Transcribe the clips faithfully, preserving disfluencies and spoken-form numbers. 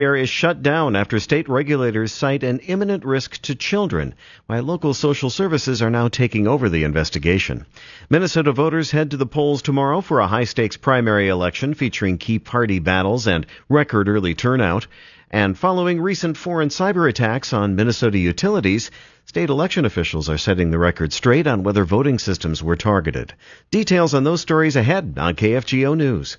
Area shut down after state regulators cite an imminent risk to children, while local social services are now taking over the investigation. Minnesota voters head to the polls tomorrow for a high-stakes primary election featuring key party battles and record early turnout. And following recent foreign cyber attacks on Minnesota utilities, state election officials are setting the record straight on whether voting systems were targeted. Details on those stories ahead on K F G O News.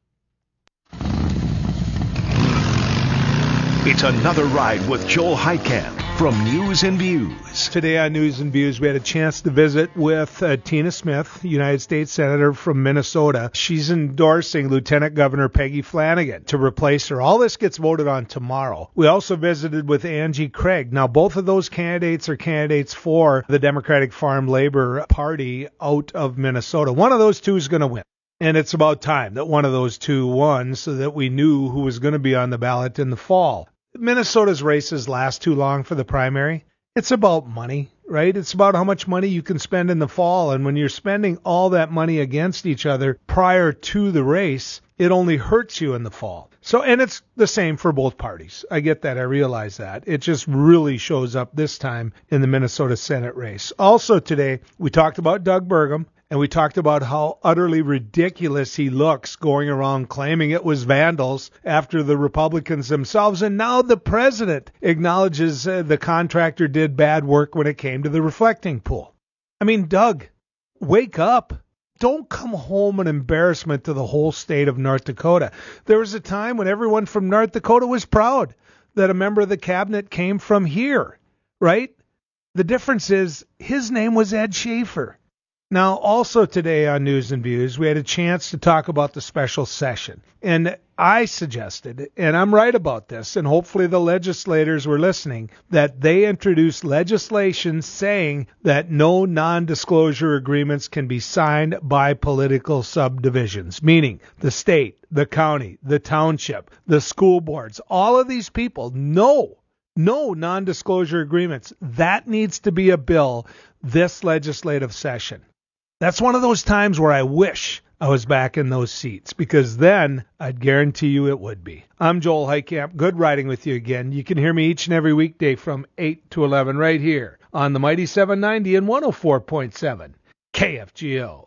It's another ride with Joel Heitkamp from News and Views. Today on News and Views, we had a chance to visit with uh, Tina Smith, United States Senator from Minnesota. She's endorsing Lieutenant Governor Peggy Flanagan to replace her. All this gets voted on tomorrow. We also visited with Angie Craig. Now, both of those candidates are candidates for the Democratic Farm Labor Party out of Minnesota. One of those two is going to win. And it's about time that one of those two won so that we knew who was going to be on the ballot in the fall. Minnesota's races last too long for the primary. It's about money, right? It's about how much money you can spend in the fall. And when you're spending all that money against each other prior to the race, it only hurts you in the fall. So, and it's the same for both parties. I get that. I realize that. It just really shows up this time in the Minnesota Senate race. Also today, we talked about Doug Burgum. And we talked about how utterly ridiculous he looks going around claiming it was vandals after the Republicans themselves. And now the president acknowledges uh, the contractor did bad work when it came to the reflecting pool. I mean, Doug, wake up. Don't come home an embarrassment to the whole state of North Dakota. There was a time when everyone from North Dakota was proud that a member of the cabinet came from here, right? The difference is his name was Ed Schaefer. Now, also today on News and Views, we had a chance to talk about the special session. And I suggested, and I'm right about this, and hopefully the legislators were listening, that they introduce legislation saying that no non-disclosure agreements can be signed by political subdivisions, meaning the state, the county, the township, the school boards, all of these people, no, no non-disclosure agreements. That needs to be a bill this legislative session. That's one of those times where I wish I was back in those seats, because then I'd guarantee you it would be. I'm Joel Heitkamp. Good riding with you again. You can hear me each and every weekday from eight to eleven right here on the Mighty seven ninety and one oh four point seven K F G O.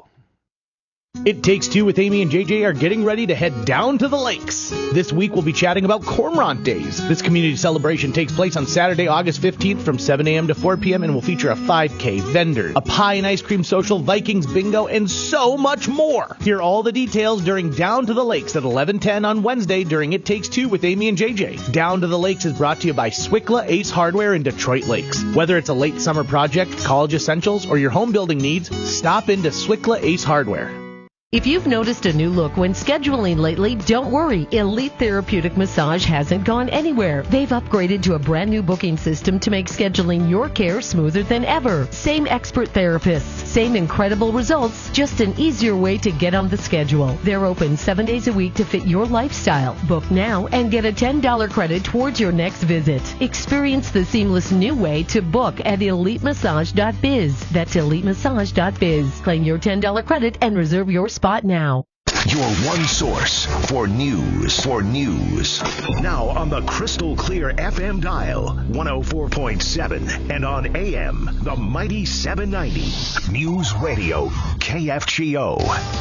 It Takes Two with Amy and J J are getting ready to head down to the lakes. This week we'll be chatting about Cormorant Days. This community celebration takes place on Saturday, August fifteenth from seven a.m. to four p.m. and will feature a five K, vendors, a pie and ice cream social, Vikings bingo, and so much more. Hear all the details during Down to the Lakes at eleven ten on Wednesday during It Takes Two with Amy and J J. Down to the Lakes is brought to you by Swickla Ace Hardware in Detroit Lakes. Whether it's a late summer project, college essentials, or your home building needs, stop into Swickla Ace Hardware. If you've noticed a new look when scheduling lately, don't worry. Elite Therapeutic Massage hasn't gone anywhere. They've upgraded to a brand new booking system to make scheduling your care smoother than ever. Same expert therapists, same incredible results, just an easier way to get on the schedule. They're open seven days a week to fit your lifestyle. Book now and get a ten dollars credit towards your next visit. Experience the seamless new way to book at elite massage dot biz. That's elite massage dot biz. Claim your ten dollars credit and reserve your spot now. Your one source for news. For news. Now on the crystal clear F M dial, one oh four point seven, and on A M, the Mighty seven ninety. News Radio, K F G O.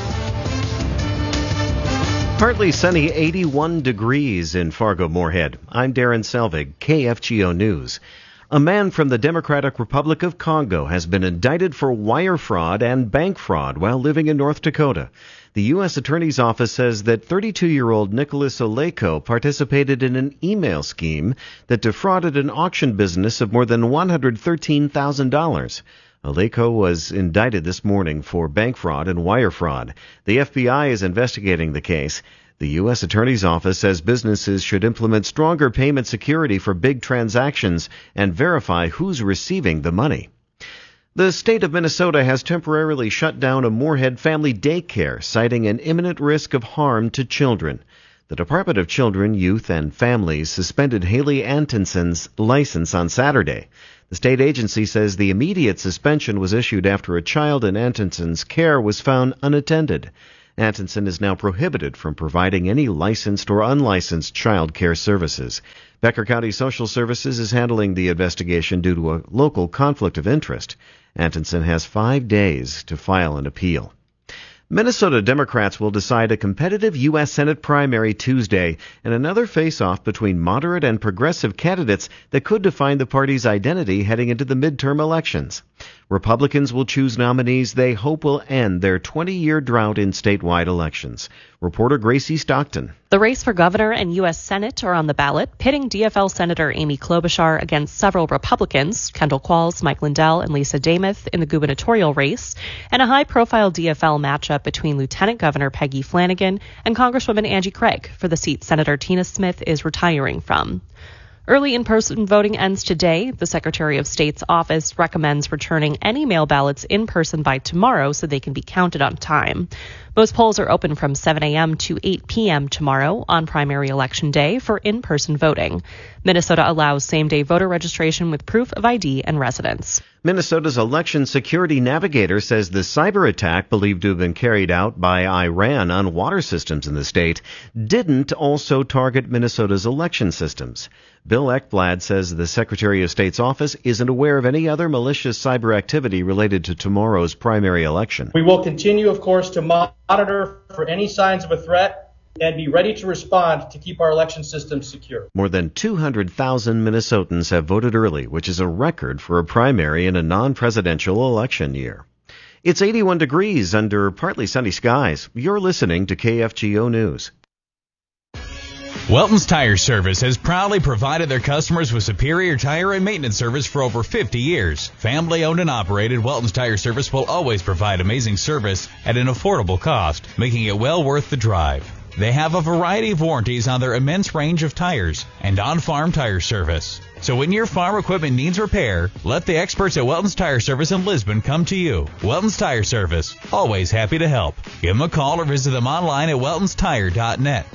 Partly sunny, eighty-one degrees in Fargo-Moorhead. I'm Darren Selvig, K F G O News. A man from the Democratic Republic of Congo has been indicted for wire fraud and bank fraud while living in North Dakota. The U S Attorney's Office says that thirty-two-year-old Nicholas Oleko participated in an email scheme that defrauded an auction business of more than one hundred thirteen thousand dollars. Oleko was indicted this morning for bank fraud and wire fraud. The F B I is investigating the case. The U S Attorney's Office says businesses should implement stronger payment security for big transactions and verify who's receiving the money. The state of Minnesota has temporarily shut down a Moorhead family daycare, citing an imminent risk of harm to children. The Department of Children, Youth, and Families suspended Haley Antonson's license on Saturday. The state agency says the immediate suspension was issued after a child in Antonson's care was found unattended. Atkinson is now prohibited from providing any licensed or unlicensed child care services. Becker County Social Services is handling the investigation due to a local conflict of interest. Atkinson has five days to file an appeal. Minnesota Democrats will decide a competitive U S Senate primary Tuesday and another face-off between moderate and progressive candidates that could define the party's identity heading into the midterm elections. Republicans will choose nominees they hope will end their twenty-year drought in statewide elections. Reporter Gracie Stockton. The race for governor and U S Senate are on the ballot, pitting D F L Senator Amy Klobuchar against several Republicans, Kendall Qualls, Mike Lindell, and Lisa Demuth in the gubernatorial race, and a high-profile D F L matchup between Lieutenant Governor Peggy Flanagan and Congresswoman Angie Craig for the seat Senator Tina Smith is retiring from. Early in-person voting ends today. The Secretary of State's office recommends returning any mail ballots in person by tomorrow so they can be counted on time. Most polls are open from seven a.m. to eight p.m. tomorrow on primary election day for in-person voting. Minnesota allows same-day voter registration with proof of I D and residence. Minnesota's election security navigator says the cyber attack believed to have been carried out by Iran on water systems in the state didn't also target Minnesota's election systems. Bill Ekblad says the Secretary of State's office isn't aware of any other malicious cyber activity related to tomorrow's primary election. We will continue, of course, to monitor for any signs of a threat and be ready to respond to keep our election system secure. More than two hundred thousand Minnesotans have voted early, which is a record for a primary in a non-presidential election year. It's eighty-one degrees under partly sunny skies. You're listening to K F G O News. Welton's Tire Service has proudly provided their customers with superior tire and maintenance service for over fifty years. Family owned and operated, Welton's Tire Service will always provide amazing service at an affordable cost, making it well worth the drive. They have a variety of warranties on their immense range of tires and on-farm tire service. So when your farm equipment needs repair, let the experts at Welton's Tire Service in Lisbon come to you. Welton's Tire Service, always happy to help. Give them a call or visit them online at weltons tire dot net.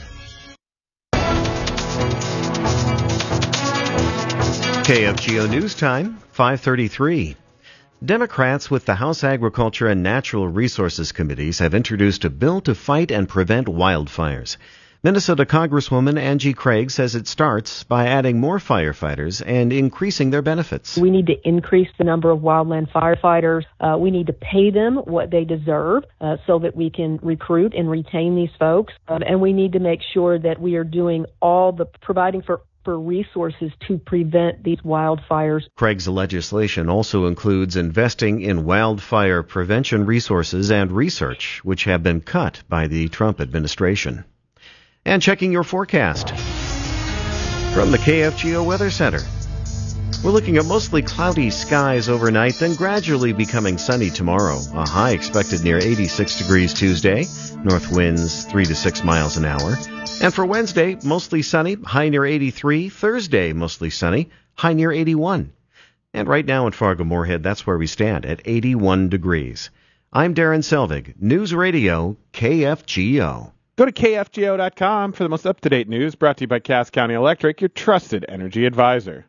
K F G O News Time, five thirty-three. Democrats with the House Agriculture and Natural Resources Committees have introduced a bill to fight and prevent wildfires. Minnesota Congresswoman Angie Craig says it starts by adding more firefighters and increasing their benefits. We need to increase the number of wildland firefighters. Uh, we need to pay them what they deserve uh, so that we can recruit and retain these folks. Um, and we need to make sure that we are doing all the providing for for resources to prevent these wildfires. Craig's legislation also includes investing in wildfire prevention resources and research, which have been cut by the Trump administration. And checking your forecast from the K F G O Weather Center. We're looking at mostly cloudy skies overnight, then gradually becoming sunny tomorrow. A high expected near eighty-six degrees Tuesday. North winds three to six miles an hour. And for Wednesday, mostly sunny, high near eighty-three. Thursday, mostly sunny, high near eighty-one. And right now in Fargo-Moorhead, that's where we stand at eighty-one degrees. I'm Darren Selvig, News Radio K F G O. Go to K F G O dot com for the most up-to-date news, brought to you by Cass County Electric, your trusted energy advisor.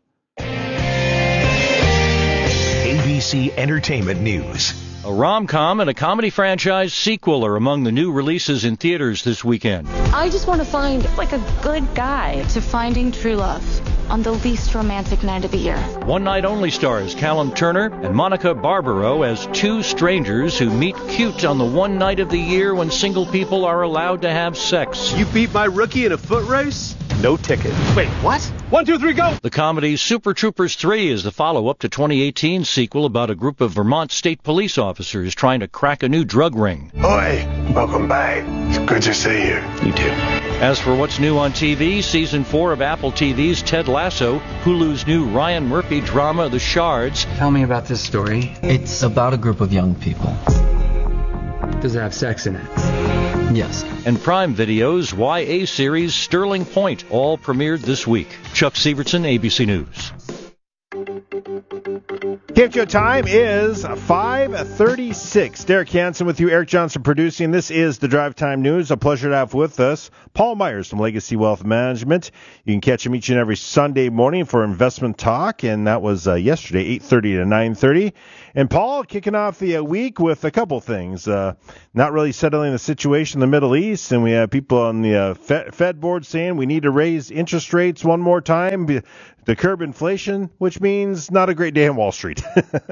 A B C Entertainment News. A rom-com and a comedy franchise sequel are among the new releases in theaters this weekend. I just want to find like a good guy to finding true love on the least romantic night of the year. One Night Only stars Callum Turner and Monica Barbaro as two strangers who meet cute on the one night of the year when single people are allowed to have sex. You beat my rookie in a foot race? No ticket. Wait, what? One, two, three, go! The comedy Super Troopers three is the follow-up to twenty eighteen's sequel about a group of Vermont state police officers trying to crack a new drug ring. Oi, welcome back. It's good to see you. You too. As for what's new on T V, Season four of Apple T V's Ted Lasso, Hulu's new Ryan Murphy drama The Shards. Tell me about this story. It's about a group of young people. Does it have sex in it? Yes. And Prime Video's Y A series Sterling Point, all premiered this week. Chuck Sievertson, A B C News. K F G O time is five thirty-six. Derek Hansen with you, Eric Johnson producing. This is the Drive Time News. A pleasure to have with us Paul Myers from Legacy Wealth Management. You can catch him each and every Sunday morning for investment talk, and that was uh, yesterday, eight thirty to nine thirty. And Paul, kicking off the uh, week with a couple things. Uh, not really settling the situation in the Middle East, and we have people on the uh, Fed, Fed board saying we need to raise interest rates one more time to curb inflation, which means not a great day on Wall Street.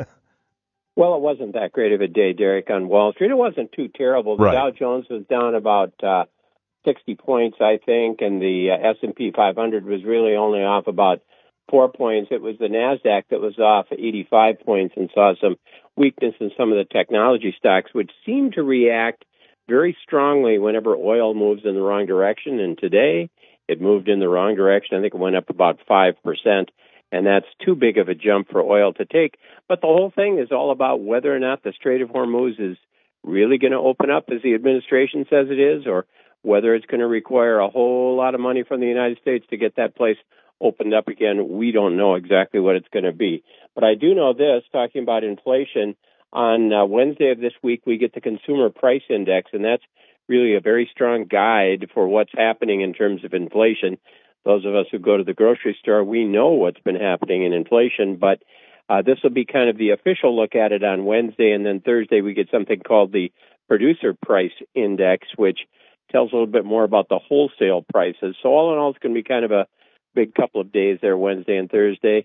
Well, it wasn't that great of a day, Derek, on Wall Street. It wasn't too terrible. The right. Dow Jones was down about uh, sixty points, I think, and the uh, S and P five hundred was really only off about four points. It was the NASDAQ that was off eighty-five points and saw some weakness in some of the technology stocks, which seem to react very strongly whenever oil moves in the wrong direction. And today it moved in the wrong direction. I think it went up about five percent, and that's too big of a jump for oil to take. But the whole thing is all about whether or not the Strait of Hormuz is really going to open up as the administration says it is, or whether it's going to require a whole lot of money from the United States to get that place opened up again. We don't know exactly what it's going to be. But I do know this, talking about inflation, on uh, Wednesday of this week, we get the Consumer Price Index, and that's really a very strong guide for what's happening in terms of inflation. Those of us who go to the grocery store, we know what's been happening in inflation, but uh, this will be kind of the official look at it on Wednesday, and then Thursday we get something called the Producer Price Index, which tells a little bit more about the wholesale prices. So all in all, it's going to be kind of a big couple of days there, Wednesday and Thursday.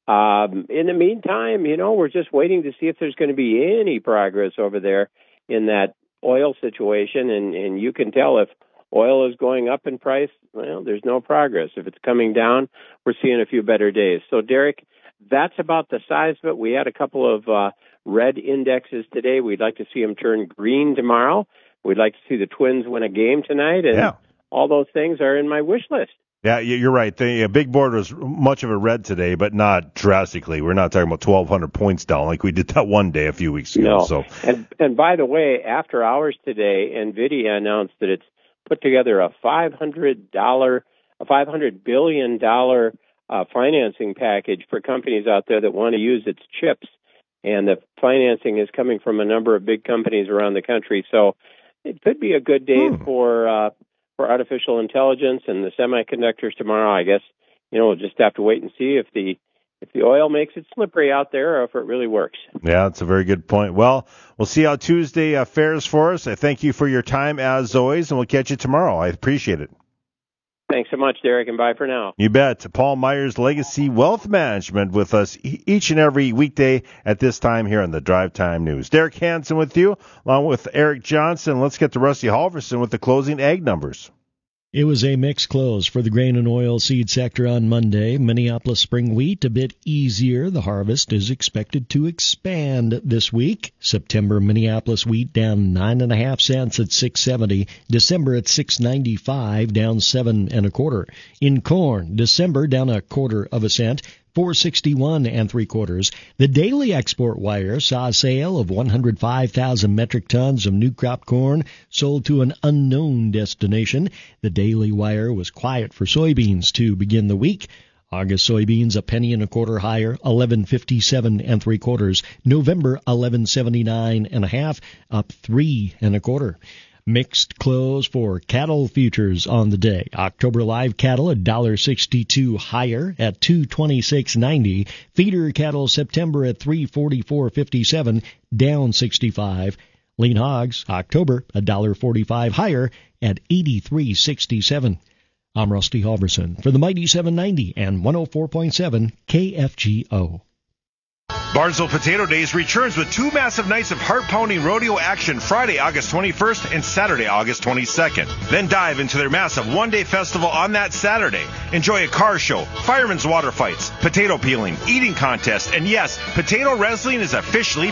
Um, in the meantime, you know, we're just waiting to see if there's going to be any progress over there in that oil situation, and, and you can tell if oil is going up in price, well, there's no progress. If it's coming down, we're seeing a few better days. So, Derek, that's about the size of it. We had a couple of uh, red indexes today. We'd like to see them turn green tomorrow. We'd like to see the Twins win a game tonight, and yeah. all those things are in my wish list. Yeah, you're right. The uh, big board was much of a red today, but not drastically. We're not talking about twelve hundred points down like we did that one day a few weeks ago. No. So, and and by the way, after hours today, NVIDIA announced that it's put together a five hundred dollar, a five hundred billion dollar uh, financing package for companies out there that want to use its chips, and the financing is coming from a number of big companies around the country. So, it could be a good day hmm. for. Uh, for artificial intelligence and the semiconductors tomorrow. I guess, you know, we'll just have to wait and see if the if the oil makes it slippery out there or if it really works. Yeah, that's a very good point. Well, we'll see how Tuesday uh, fares for us. I thank you for your time as always, and we'll catch you tomorrow. I appreciate it. Thanks so much, Derek, and bye for now. You bet. Paul Myers, Legacy Wealth Management, with us e- each and every weekday at this time here on the Drive Time News. Derek Hansen with you, along with Eric Johnson. Let's get to Rusty Halverson with the closing ag numbers. It was a mixed close for the grain and oil seed sector on Monday. Minneapolis spring wheat a bit easier. The harvest is expected to expand this week. September Minneapolis wheat down nine and a half cents at six seventy. December at six ninety-five, down seven and a quarter. In corn, December down a quarter of a cent. four sixty-one and three quarters. The daily export wire saw a sale of one hundred five thousand metric tons of new crop corn sold to an unknown destination. The daily wire was quiet for soybeans to begin the week. August soybeans a penny and a quarter higher, eleven fifty-seven and three quarters. November eleven seventy-nine and a half, up three and a quarter. Mixed close for cattle futures on the day. October live cattle one dollar sixty-two higher at two twenty-six ninety. Feeder cattle September at three forty-four fifty-seven, down sixty-five. Lean hogs October one dollar forty-five higher at eighty-three sixty-seven. I'm Rusty Halverson for the Mighty seven ninety and one oh four point seven K F G O. Barnesville Potato Days returns with two massive nights of heart-pounding rodeo action Friday, August twenty-first and Saturday, August twenty-second. Then dive into their massive one-day festival on that Saturday. Enjoy a car show, firemen's water fights, potato peeling, eating contest, and yes, potato wrestling is officially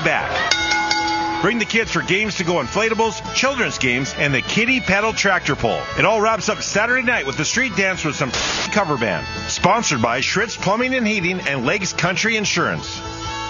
back. Bring the kids for games to go inflatables, children's games, and the kiddie pedal tractor pull. It all wraps up Saturday night with the street dance with some cover band. Sponsored by Schritz Plumbing and Heating and Lakes Country Insurance.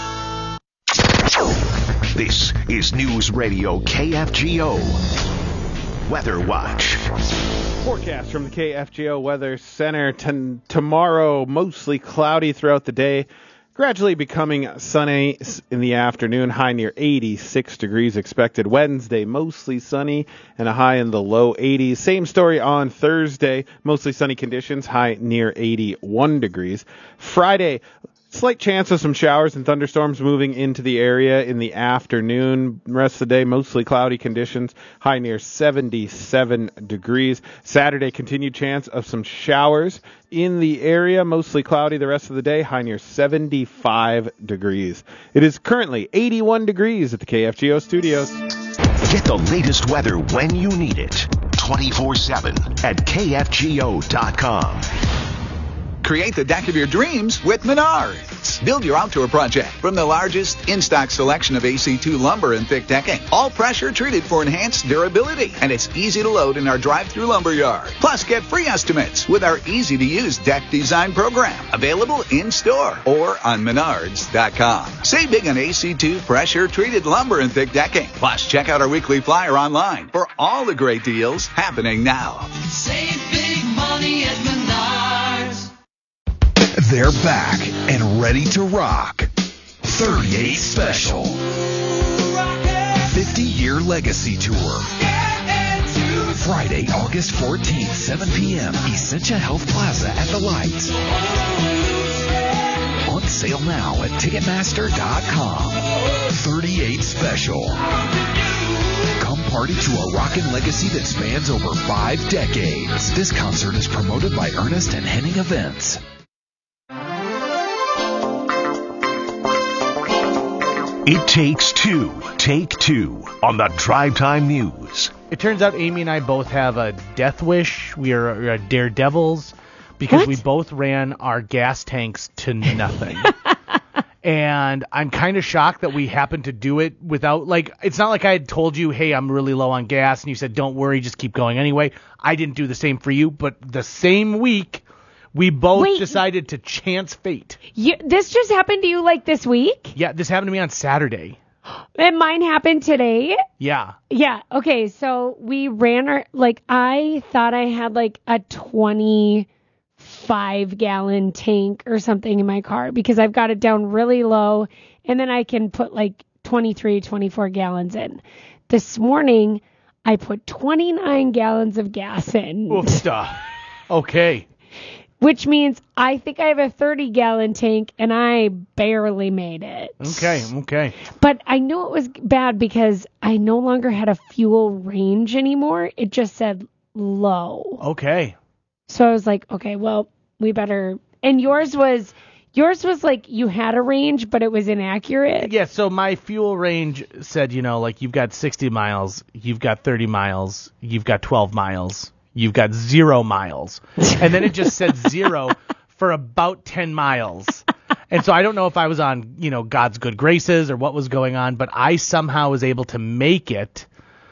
This is News Radio K F G O Weather Watch. Forecast from the K F G O Weather Center. T- tomorrow, mostly cloudy throughout the day. Gradually becoming sunny in the afternoon, high near eighty-six degrees expected. Wednesday, mostly sunny and a high in the low eighties. Same story on Thursday, mostly sunny conditions, high near eighty-one degrees. Friday, slight chance of some showers and thunderstorms moving into the area in the afternoon. Rest of the day, mostly cloudy conditions, high near seventy-seven degrees. Saturday, continued chance of some showers in the area, mostly cloudy the rest of the day, high near seventy-five degrees. It is currently eighty-one degrees at the K F G O studios. Get the latest weather when you need it, twenty-four seven at K F G O dot com. Create the deck of your dreams with Menards. Build your outdoor project from the largest in-stock selection of A C two lumber and thick decking. All pressure treated for enhanced durability. And it's easy to load in our drive-through lumber yard. Plus, get free estimates with our easy-to-use deck design program. Available in-store or on Menards dot com. Save big on A C two pressure-treated lumber and thick decking. Plus, check out our weekly flyer online for all the great deals happening now. Save big money at Menards. They're back and ready to rock. thirty-eight Special. fifty-year Legacy Tour. Friday, August fourteenth, seven p.m. Essentia Health Plaza at the Lights. On sale now at Ticketmaster dot com. thirty-eight Special. Come party to a rockin' legacy that spans over five decades. This concert is promoted by Ernest and Henning Events. It takes two. Take two on the Drive Time News. It turns out Amy and I both have a death wish. We are uh, daredevils because What? we both ran our gas tanks to nothing. And I'm kind of shocked that we happened to do it without, like, it's not like I had told you, hey, I'm really low on gas, and you said, don't worry, just keep going anyway. I didn't do the same for you, but the same week, we both Wait. decided to chance fate. You, this just happened to you like this week? Yeah, this happened to me on Saturday. And mine happened today? Yeah. Yeah. Okay. So we ran our, like, I thought I had like a twenty-five gallon tank or something in my car because I've got it down really low and then I can put like twenty-three, twenty-four gallons in. This morning, I put twenty-nine gallons of gas in. Oof, okay. Which means I think I have a thirty gallon tank and I barely made it. Okay, okay. But I knew it was bad because I no longer had a fuel range anymore. It just said low. Okay. So I was like, okay, well, we better. And yours was, yours was like you had a range, but it was inaccurate. Yeah, so my fuel range said, you know, like you've got sixty miles, you've got thirty miles, you've got twelve miles. You've got zero miles. And then it just said zero for about ten miles. And so I don't know if I was on, you know, God's good graces or what was going on, but I somehow was able to make it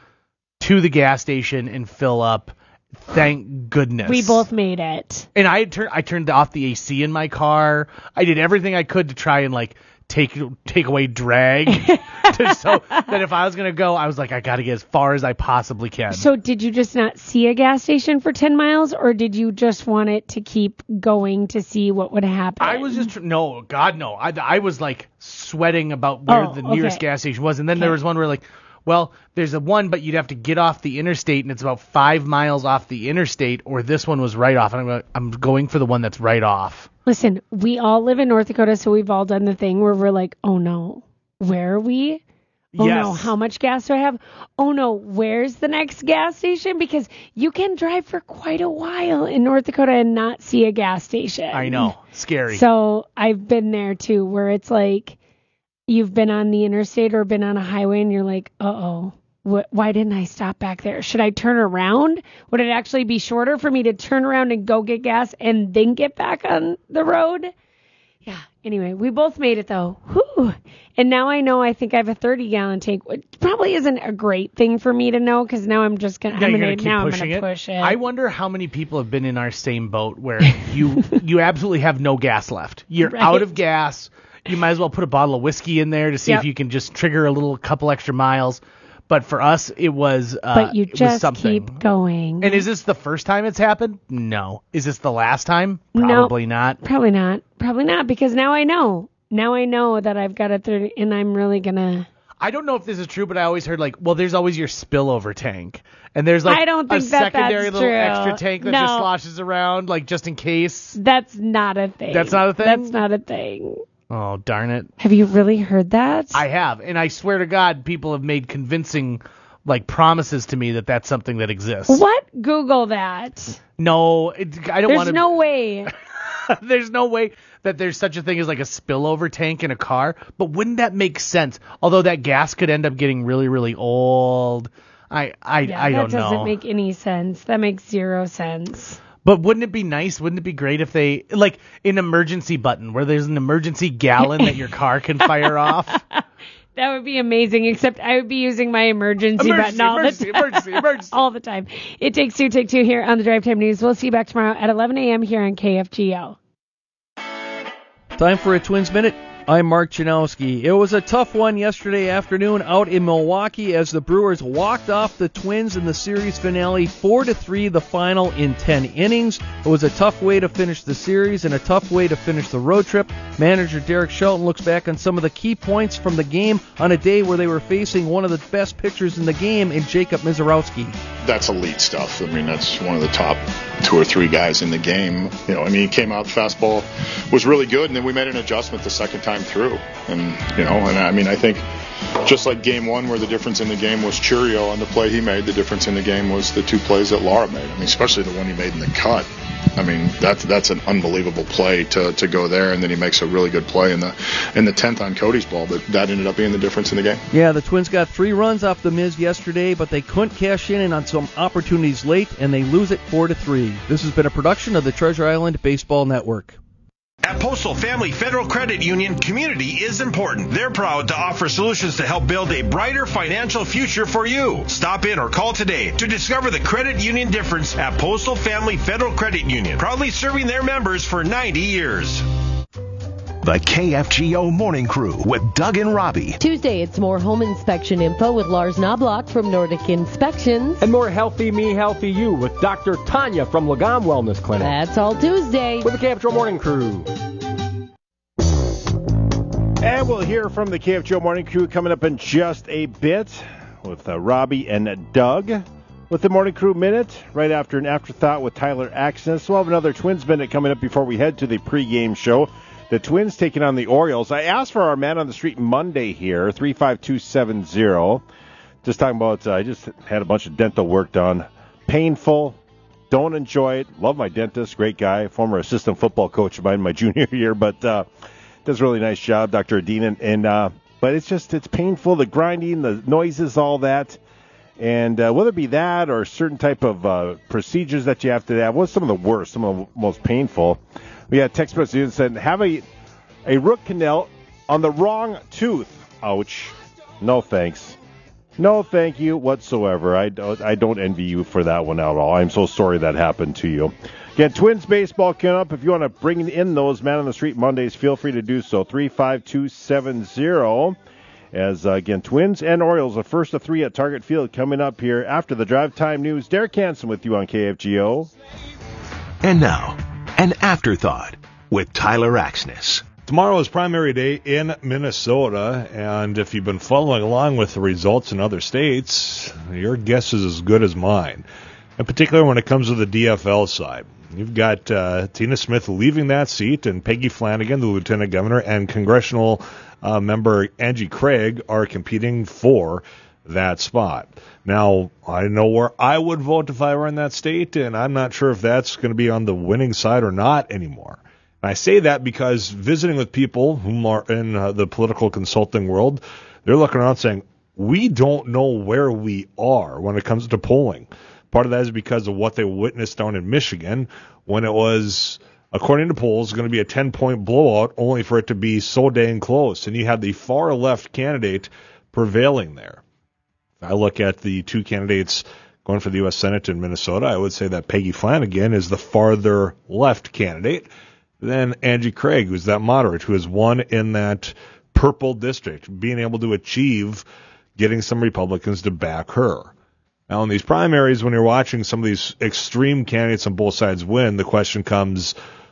to the gas station and fill up. Thank goodness. We both made it. And I turned I turned off the A C in my car. I did everything I could to try and like take take away drag to, so that if I was going to go, I was like, I got to get as far as I possibly can. So did you just not see a gas station for ten miles or did you just want it to keep going to see what would happen? I was just, no, God, no. I, I was like sweating about where Oh, the nearest okay. gas station was. And then there was one where like, well, there's a one, but you'd have to get off the interstate and it's about five miles off the interstate, or this one was right off. And I'm going, I'm going for the one that's right off. Listen, we all live in North Dakota, so we've all done the thing where we're like, oh no, where are we? Oh Yes. no, how much gas do I have? Oh no, where's the next gas station? Because you can drive for quite a while in North Dakota and not see a gas station. I know. Scary. So I've been there too, where it's like you've been on the interstate or been on a highway and you're like, uh-oh, wh- why didn't I stop back there? Should I turn around? Would it actually be shorter for me to turn around and go get gas and then get back on the road? Yeah. Anyway, we both made it though. Whew. And now I know I think I have a thirty gallon tank, which probably isn't a great thing for me to know because now I'm just going to, Yeah, I'm you're gonna, gonna keep now pushing I'm going to it. push it. I wonder how many people have been in our same boat where you you absolutely have no gas left. You're Right. out of gas. You might as well put a bottle of whiskey in there to see Yep. if you can just trigger a little couple extra miles. But for us, it was uh, But you it was just something. keep going. And is this the first time it's happened? No. Is this the last time? No. Probably not. Probably not. Probably not because now I know. now I know that I've got a thirty, and I'm really gonna. I don't know if this is true, but I always heard like, well, there's always your spillover tank, and there's like I don't think a that secondary that's little true. extra tank that No. just sloshes around, like just in case. That's not a thing. That's not a thing? That's not a thing. Oh, darn it! Have you really heard that? I have, and I swear to God, people have made convincing like promises to me that that's something that exists. What? Google that. No, it, I don't There's want to. no way. There's no way that there's such a thing as like a spillover tank in a car. But wouldn't that make sense? Although that gas could end up getting really, really old. I I, Yeah, I don't that doesn't know. make any sense. That makes zero sense. But wouldn't it be nice? Wouldn't it be great if they like an emergency button where there's an emergency gallon that your car can fire off? That would be amazing, except I would be using my emergency, Emergency, button all emergency, the time. emergency, emergency. all the time. It takes two, take two here on the Drive Time News. We'll see you back tomorrow at eleven a.m. here on K F G O. Time for a Twins Minute. I'm Mark Janowski. It was a tough one yesterday afternoon out in Milwaukee as the Brewers walked off the Twins in the series finale four to three, the final in ten innings. It was a tough way to finish the series and a tough way to finish the road trip. Manager Derek Shelton looks back on some of the key points from the game on a day where they were facing one of the best pitchers in the game in Jacob Mizorowski. That's elite stuff. I mean, that's one of the top two or three guys in the game. You know, I mean, he came out, fastball was really good, and then we made an adjustment the second time through. And, you know, and I mean, I think just like game one where the difference in the game was Churio on the play he made, the difference in the game was the two plays that Lara made. I mean, especially the one he made in the cut. I mean, that's that's an unbelievable play to, to go there, and then he makes a really good play in the in the tenth on Cody's ball, but that ended up being the difference in the game. Yeah, the Twins got three runs off the Miz yesterday, but they couldn't cash in on some opportunities late, and they lose it four to three. This has been a production of the Treasure Island Baseball Network. At Postal Family Federal Credit Union, community is important. They're proud to offer solutions to help build a brighter financial future for you. Stop in or call today to discover the credit union difference at Postal Family Federal Credit Union, proudly serving their members for ninety years. The K F G O Morning Crew with Doug and Robbie. Tuesday, it's more home inspection info with Lars Knobloch from Nordic Inspections. And more Healthy Me, Healthy You with Doctor Tanya from Lagom Wellness Clinic. That's all Tuesday. With the K F G O Morning Crew. And we'll hear from the K F G O Morning Crew coming up in just a bit with uh, Robbie and Doug with the Morning Crew Minute right after an afterthought with Tyler Axness. We'll have another Twins Minute coming up before we head to the pregame show. The Twins taking on the Orioles. I asked for our man on the street Monday here, three five two seven zero. Just talking about, uh, I just had a bunch of dental work done. Painful. Don't enjoy it. Love my dentist. Great guy. Former assistant football coach of mine my junior year, but uh, does a really nice job, Doctor Adina. And uh, but it's just, it's painful. The grinding, the noises, all that. And uh, whether it be that or certain type of uh, procedures that you have to have, what's some of the worst, some of the most painful? We had text message that said, have a, a root canal on the wrong tooth. Ouch. No thanks. No thank you whatsoever. I don't, I don't envy you for that one at all. I'm so sorry that happened to you. Again, Twins baseball coming up. If you want to bring in those Man on the Street Mondays, feel free to do so. three five two seven zero. As, uh, again, Twins and Orioles, the first of three at Target Field coming up here after the Drive Time News. Derek Hansen with you on K F G O. And now, an afterthought with Tyler Axness. Tomorrow is primary day in Minnesota, and if you've been following along with the results in other states, your guess is as good as mine. In particular, when it comes to the D F L side. You've got uh, Tina Smith leaving that seat, and Peggy Flanagan, the lieutenant governor, and congressional uh, member Angie Craig are competing for that spot. Now, I know where I would vote if I were in that state, and I'm not sure if that's going to be on the winning side or not anymore. And I say that because visiting with people who are in uh, the political consulting world, they're looking around saying, we don't know where we are when it comes to polling. Part of that is because of what they witnessed down in Michigan when it was, according to polls, going to be a ten-point blowout, only for it to be so dang close. And you had the far-left candidate prevailing there. If I look at the two candidates going for the U S Senate in Minnesota, I would say that Peggy Flanagan is the farther left candidate than Angie Craig, who's that moderate, who has won in that purple district, being able to achieve getting some Republicans to back her. Now, in these primaries, when you're watching some of these extreme candidates on both sides win, the question comes,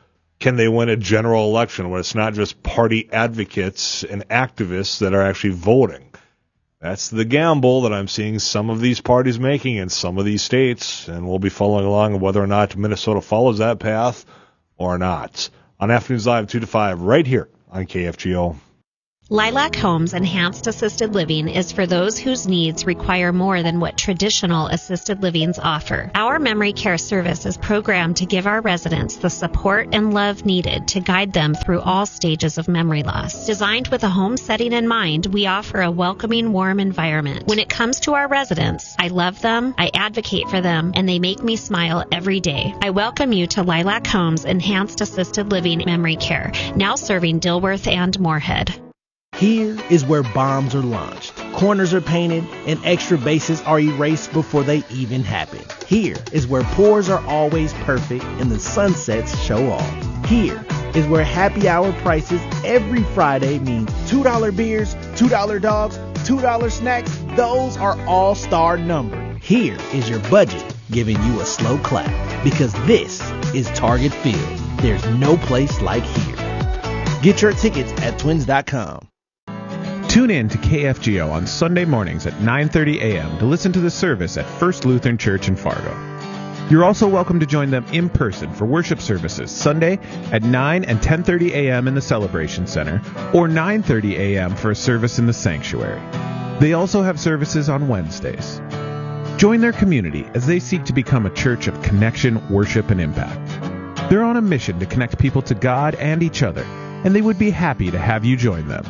Can they win a general election where it's not just party advocates and activists that are actually voting? That's the gamble that I'm seeing some of these parties making in some of these states, and we'll be following along whether or not Minnesota follows that path or not. On Afternoons Live, two to five, right here on K F G O. Lilac Homes Enhanced Assisted Living is for those whose needs require more than what traditional assisted livings offer. Our memory care service is programmed to give our residents the support and love needed to guide them through all stages of memory loss. Designed with a home setting in mind, we offer a welcoming, warm environment. When it comes to our residents, I love them, I advocate for them, and they make me smile every day. I welcome you to Lilac Homes Enhanced Assisted Living Memory Care, now serving Dilworth and Moorhead. Here is where bombs are launched, corners are painted, and extra bases are erased before they even happen. Here is where pours are always perfect and the sunsets show off. Here is where happy hour prices every Friday mean two dollar beers, two dollar dogs, two dollar snacks. Those are all-star numbered. Here is your budget giving you a slow clap, because this is Target Field. There's no place like here. Get your tickets at twins dot com. Tune in to K F G O on Sunday mornings at nine thirty a.m. to listen to the service at First Lutheran Church in Fargo. You're also welcome to join them in person for worship services Sunday at nine and ten thirty a.m. in the Celebration Center, or nine thirty a.m. for a service in the sanctuary. They also have services on Wednesdays. Join their community as they seek to become a church of connection, worship, and impact. They're on a mission to connect people to God and each other, and they would be happy to have you join them.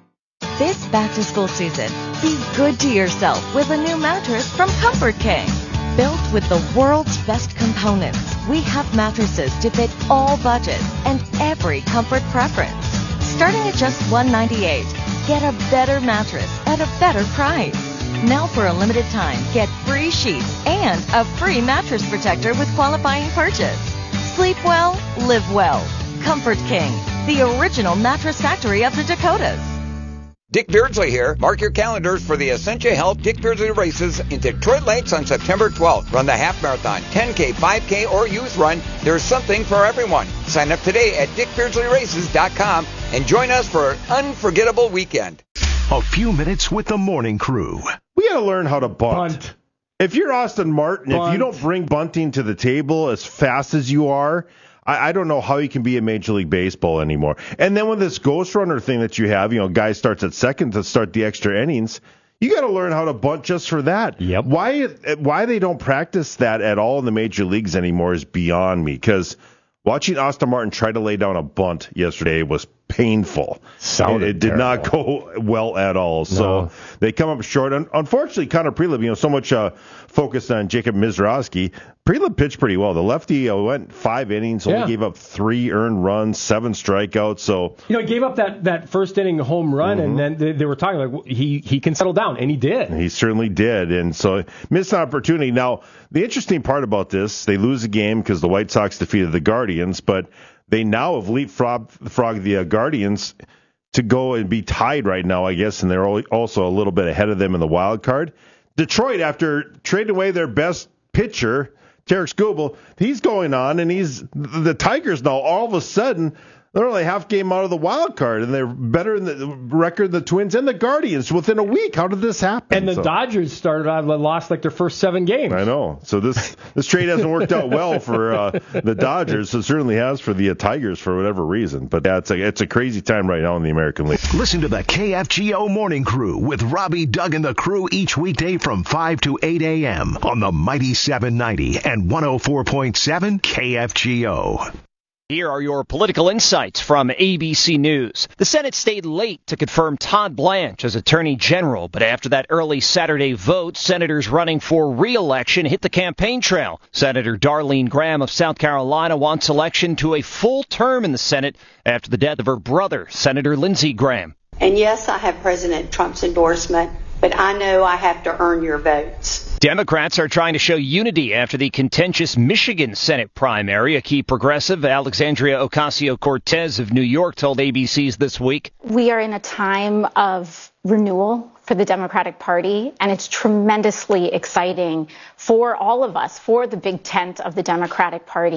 This back-to-school season, be good to yourself with a new mattress from Comfort King. Built with the world's best components, we have mattresses to fit all budgets and every comfort preference. Starting at just one hundred ninety-eight dollars, get a better mattress at a better price. Now for a limited time, get free sheets and a free mattress protector with qualifying purchase. Sleep well, live well. Comfort King, the original mattress factory of the Dakotas. Dick Beardsley here. Mark your calendars for the Essentia Health Dick Beardsley races in Detroit Lakes on September twelfth. Run the half marathon, ten K, five K, or youth run. There's something for everyone. Sign up today at dick beardsley races dot com and join us for an unforgettable weekend. A few minutes with the morning crew. We got to learn how to bunt. bunt. If you're Austin Martin, bunt. If you don't bring bunting to the table as fast as you are, I don't know how you can be in Major League Baseball anymore. And then with this ghost runner thing that you have, you know, guy starts at second to start the extra innings, you got to learn how to bunt just for that. Yep. Why why they don't practice that at all in the major leagues anymore is beyond me, because watching Austin Martin try to lay down a bunt yesterday was painful. Sounded it, it did terrible. not go well at all. So no. They come up short. Unfortunately, Connor Prelib, you know, so much uh, focused on Jacob Mizrahi. Prelib pitched pretty well. The lefty uh, went five innings, only yeah. gave up three earned runs, seven strikeouts. So you know, he gave up that, that first inning home run, mm-hmm. and then they, they were talking like he he can settle down, and he did. He certainly did, and so missed an opportunity. Now, the interesting part about this, they lose the game because the White Sox defeated the Guardians, but they now have leapfrogged the uh, Guardians to go and be tied right now, I guess, and they're also a little bit ahead of them in the wild card. Detroit, after trading away their best pitcher, Tarik Skubal, he's going on, and he's the Tigers now all of a sudden they're only half game out of the wild card, and they're better in the record than the Twins and the Guardians within a week. How did this happen? And the so, Dodgers started out and lost like their first seven games. I know. So this this trade hasn't worked out well for uh, the Dodgers. It certainly has for the uh, Tigers for whatever reason. But yeah, it's a, it's a crazy time right now in the American League. Listen to the K F G O Morning Crew with Robbie, Doug, and the crew each weekday from five to eight a.m. on the Mighty seven ninety and one oh four point seven K F G O. Here are your political insights from A B C News. The Senate stayed late to confirm Todd Blanche as Attorney General, but after that early Saturday vote, senators running for re-election hit the campaign trail. Senator Darlene Graham of South Carolina wants election to a full term in the Senate after the death of her brother, Senator Lindsey Graham. And yes, I have President Trump's endorsement, but I know I have to earn your votes. Democrats are trying to show unity after the contentious Michigan Senate primary. A key progressive, Alexandria Ocasio-Cortez of New York, told A B C's This Week. We are in a time of renewal for the Democratic Party, and it's tremendously exciting for all of us, for the big tent of the Democratic Party.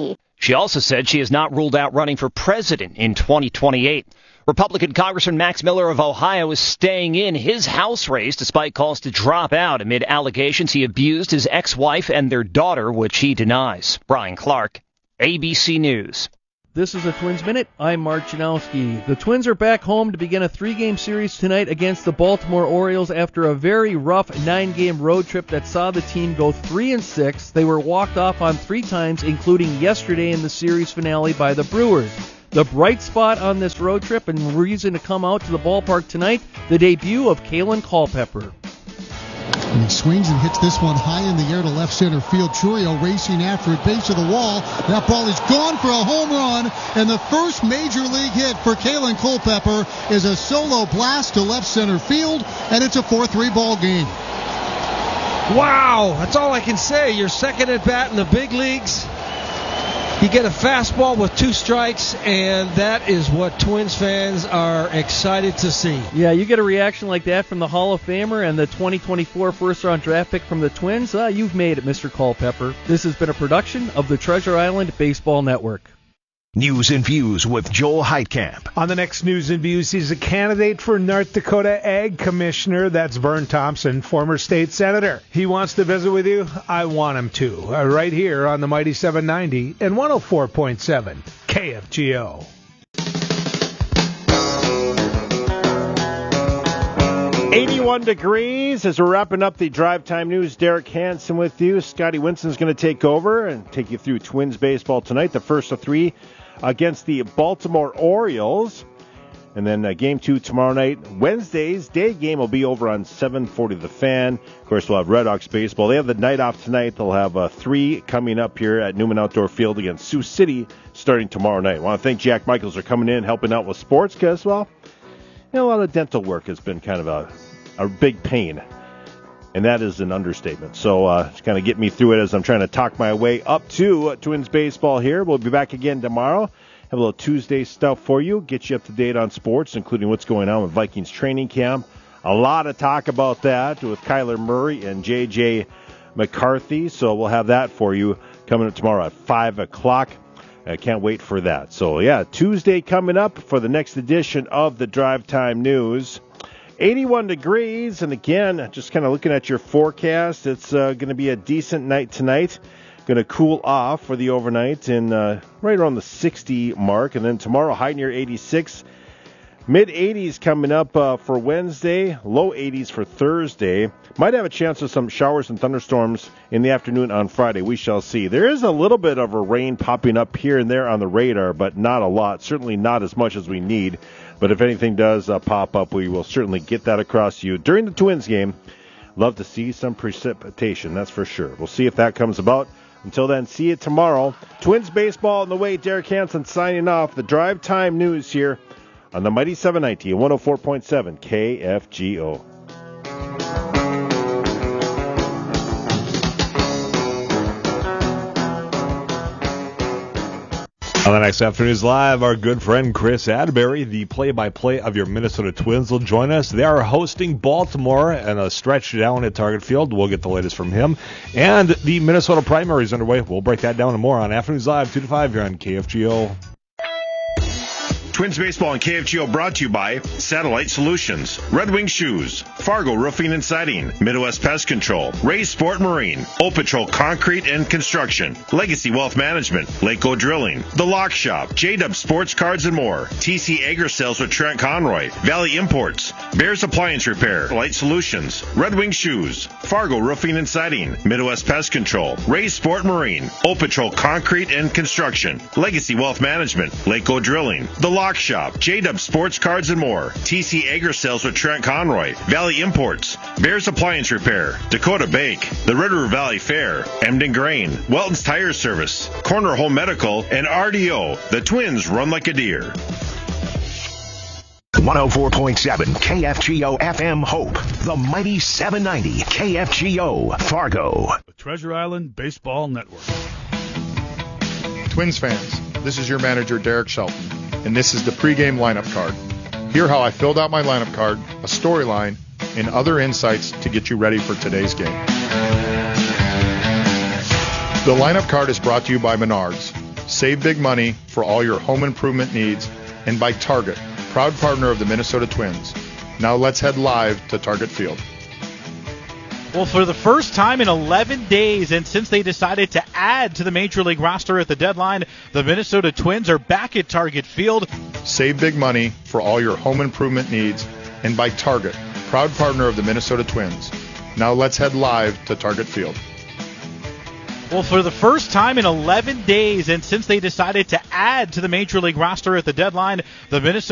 She also said she has not ruled out running for president in twenty twenty-eight. Republican Congressman Max Miller of Ohio is staying in his House race despite calls to drop out amid allegations he abused his ex-wife and their daughter, which he denies. Brian Clark, A B C News. This is a Twins Minute. I'm Mark Janowski. The Twins are back home to begin a three-game series tonight against the Baltimore Orioles after a very rough nine-game road trip that saw the team go three and six. They were walked off on three times, including yesterday in the series finale by the Brewers. The bright spot on this road trip and reason to come out to the ballpark tonight, the debut of Kalen Culpepper. And he swings and hits this one high in the air to left center field. Chourio racing after it, base of the wall. That ball is gone for a home run. And the first major league hit for Kalen Culpepper is a solo blast to left center field. And it's a four three ball game. Wow, that's all I can say. Your second at bat in the big leagues. You get a fastball with two strikes, and that is what Twins fans are excited to see. Yeah, you get a reaction like that from the Hall of Famer and the twenty twenty-four first-round draft pick from the Twins. Uh, you've made it, Mister Culpepper. This has been a production of the Treasure Island Baseball Network. News and Views with Joel Heitkamp. On the next News and Views, he's a candidate for North Dakota Ag Commissioner. That's Vern Thompson, former state senator. He wants to visit with you. I want him to. Uh, right here on the Mighty seven ninety and one oh four point seven K F G O. eighty-one degrees as we're wrapping up the Drive Time News. Derek Hansen with you. Scotty Winston's going to take over and take you through Twins baseball tonight. The first of three against the Baltimore Orioles. And then uh, game two tomorrow night. Wednesday's day game will be over on seven forty The Fan. Of course, we'll have Red Hawks baseball. They have the night off tonight. They'll have uh, three coming up here at Newman Outdoor Field against Sioux City starting tomorrow night. I want to thank Jack Michaels for coming in, helping out with sports because, well, you know, a lot of dental work has been kind of a, a big pain. And that is an understatement. So uh, just kind of get me through it as I'm trying to talk my way up to uh, Twins baseball here. We'll be back again tomorrow. Have a little Tuesday stuff for you. Get you up to date on sports, including what's going on with Vikings training camp. A lot of talk about that with Kyler Murray and J J McCarthy. So we'll have that for you coming up tomorrow at five o'clock. I can't wait for that. So, yeah, Tuesday coming up for the next edition of the Drive Time News. eighty-one degrees, and again, just kind of looking at your forecast, it's uh, going to be a decent night tonight. Going to cool off for the overnight in uh, right around the sixty mark, and then tomorrow high near eighty-six. mid eighties coming up uh, for Wednesday, low eighties for Thursday. Might have a chance of some showers and thunderstorms in the afternoon on Friday. We shall see. There is a little bit of a rain popping up here and there on the radar, but not a lot. Certainly not as much as we need. But if anything does uh, pop up, we will certainly get that across to you during the Twins game. Love to see some precipitation, that's for sure. We'll see if that comes about. Until then, see you tomorrow. Twins baseball on the way. Derek Hansen signing off. The Drive Time News here on the Mighty seven ninety and one oh four point seven K F G O. On the next Afternoons Live, our good friend Chris Adberry, the play-by-play of your Minnesota Twins, will join us. They are hosting Baltimore and a stretch down at Target Field. We'll get the latest from him. And the Minnesota primary is underway. We'll break that down and more on Afternoons Live, two to five here on K F G O. Twins Baseball and K F G O brought to you by Satellite Solutions, Red Wing Shoes, Fargo Roofing and Siding, Midwest Pest Control, Ray's Sport Marine, O Patrol Concrete and Construction, Legacy Wealth Management, Lakeo Drilling, The Lock Shop, J-Dub Sports Cards and more, T C Agri Sales with Trent Conroy, Valley Imports, Bears Appliance Repair, Light Solutions, Red Wing Shoes, Fargo Roofing and Siding, Midwest Pest Control, Ray's Sport Marine, O Patrol Concrete and Construction, Legacy Wealth Management, Lakeo Drilling, The Lock Shop, J-Dub Sports Cards and more, T C Agri Sales with Trent Conroy, Valley Imports, Bears Appliance Repair, Dakota Bank, the River Valley Fair, Emden Grain, Welton's Tire Service, Corner Home Medical, and R D O. The Twins run like a deer. one oh four point seven K F G O F M Hope, the Mighty seven ninety K F G O Fargo. The Treasure Island Baseball Network. Twins fans, this is your manager, Derek Shelton, and this is the pregame lineup card. Hear how I filled out my lineup card, a storyline, and other insights to get you ready for today's game. The lineup card is brought to you by Menards. Save big money for all your home improvement needs, and by Target, proud partner of the Minnesota Twins. Now let's head live to Target Field. Well, for the first time in eleven days, and since they decided to add to the Major League roster at the deadline, the Minnesota Twins are back at Target Field. Save big money for all your home improvement needs, and by Target, proud partner of the Minnesota Twins. Now let's head live to Target Field. Well, for the first time in eleven days, and since they decided to add to the Major League roster at the deadline, the Minnesota